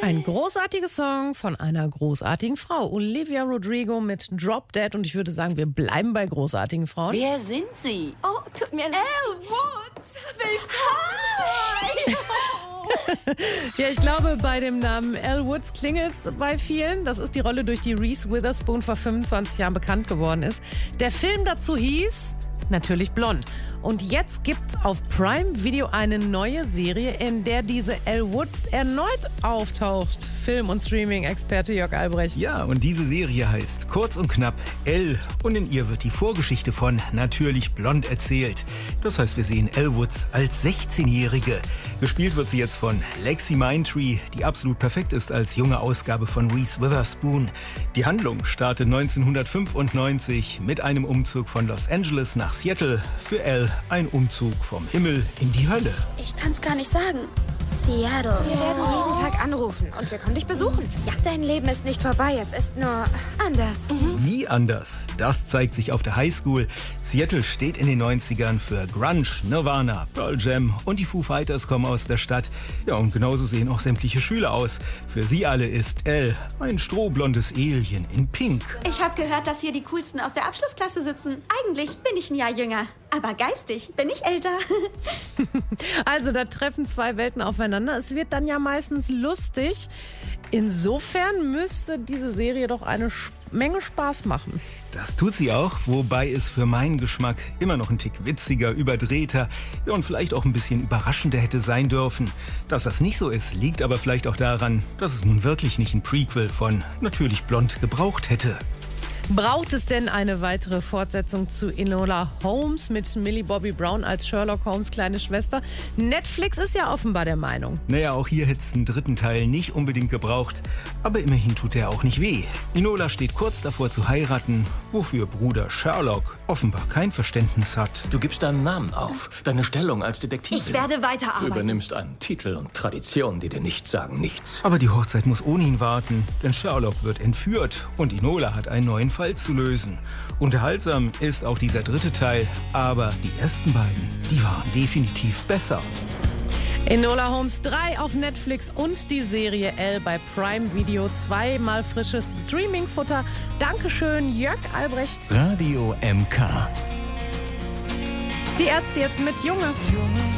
Ein großartiger Song von einer großartigen Frau, Olivia Rodrigo mit Drop Dead. Und ich würde sagen, wir bleiben bei großartigen Frauen. Wer sind Sie? Oh, tut mir leid. Elle Woods. Willkommen. Ja, ich glaube, bei dem Namen Elle Woods klingelt es bei vielen. Das ist die Rolle, durch die Reese Witherspoon vor 25 Jahren bekannt geworden ist. Der Film dazu hieß natürlich Blond. Und jetzt gibt's auf Prime Video eine neue Serie, in der diese Elle Woods erneut auftaucht. Film- und Streaming-Experte Jörg Albrecht. Ja, und diese Serie heißt kurz und knapp Elle. Und in ihr wird die Vorgeschichte von Natürlich Blond erzählt. Das heißt, wir sehen Elle Woods als 16-Jährige. Gespielt wird sie jetzt von Lexi Mindtree, die absolut perfekt ist als junge Ausgabe von Reese Witherspoon. Die Handlung startet 1995 mit einem Umzug von Los Angeles nach Seattle. Für Elle ein Umzug vom Himmel in die Hölle. Ich kann's gar nicht sagen. Seattle. Wir werden jeden Tag anrufen und wir kommen dich besuchen. Ja, dein Leben ist nicht vorbei, es ist nur anders. Wie anders? Das zeigt sich auf der Highschool. Seattle steht in den 90ern für Grunge, Nirvana, Pearl Jam und die Foo Fighters kommen aus der Stadt. Ja, und genauso sehen auch sämtliche Schüler aus. Für sie alle ist Elle ein strohblondes Alien in Pink. Ich habe gehört, dass hier die Coolsten aus der Abschlussklasse sitzen. Eigentlich bin ich ein Jahr jünger, aber geistig bin ich älter. Also da treffen zwei Welten aufeinander. Es wird dann ja meistens lustig. Insofern müsste diese Serie doch eine Menge Spaß machen. Das tut sie auch, wobei es für meinen Geschmack immer noch ein Tick witziger, überdrehter ja, und vielleicht auch ein bisschen überraschender hätte sein dürfen. Dass das nicht so ist, liegt aber vielleicht auch daran, dass es nun wirklich nicht ein Prequel von Natürlich Blond gebraucht hätte. Braucht es denn eine weitere Fortsetzung zu Enola Holmes mit Millie Bobby Brown als Sherlock Holmes' kleine Schwester? Netflix ist ja offenbar der Meinung. Naja, auch hier hätte es einen dritten Teil nicht unbedingt gebraucht. Aber immerhin tut er auch nicht weh. Enola steht kurz davor zu heiraten, wofür Bruder Sherlock offenbar kein Verständnis hat. Du gibst deinen Namen auf, deine Stellung als Detektivin. Ich werde Du weiterarbeiten. übernimmst einen Titel und Traditionen, die dir nichts sagen, nichts. Aber die Hochzeit muss ohne ihn warten, denn Sherlock wird entführt und Enola hat einen neuen Fall zu lösen. Unterhaltsam ist auch dieser dritte Teil, aber die ersten beiden, die waren definitiv besser. Enola Holmes 3 auf Netflix und die Serie Elle bei Prime Video. Zweimal frisches Streaming-Futter. Dankeschön, Jörg Albrecht. Radio MK. Die Ärzte jetzt mit Junge.